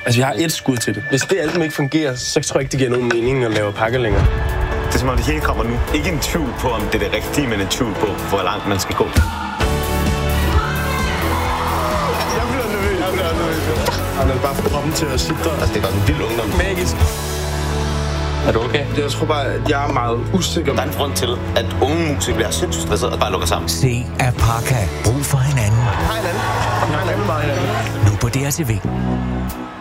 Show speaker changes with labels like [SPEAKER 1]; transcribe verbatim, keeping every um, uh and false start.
[SPEAKER 1] Altså, vi har et skud til det. Hvis det album ikke fungerer, så tror jeg ikke, det giver nogen mening at lave pakke længere.
[SPEAKER 2] Det er som om det hele kommer nu. Ikke en tvivl på, om det er det rigtige, men en tvivl på, hvor langt man skal gå.
[SPEAKER 1] Jeg bliver nervøs. Jeg bliver nervøs. Han er bare for kroppen til at sidde.
[SPEAKER 2] Altså, det er bare en vild ungdom.
[SPEAKER 1] Magisk.
[SPEAKER 2] Er du okay?
[SPEAKER 1] Jeg tror bare, at jeg er meget usikker.
[SPEAKER 2] Der er en grund til, at unge musikere bliver sindssygt stresset og bare lukker sammen.
[SPEAKER 3] Se Apaka. Brug for hinanden.
[SPEAKER 1] Hej hinanden. Hej hinanden.
[SPEAKER 3] Nu på D R T V.